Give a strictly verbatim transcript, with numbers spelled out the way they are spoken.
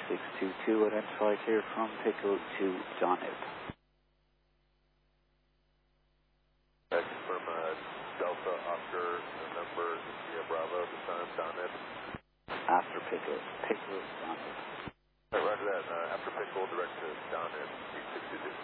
six two two, identify clear from Pico to Donip. From uh, Delta Oscar, November, Sierra Bravo, descend Donip. After Pico, Pico, Donip. Right, roger that. Uh, after Pico, direct to Donip, six two two.